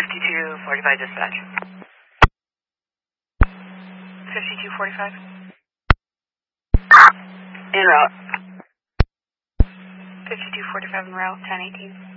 5245 dispatch. 5245. En route. 5245 en route, 1018.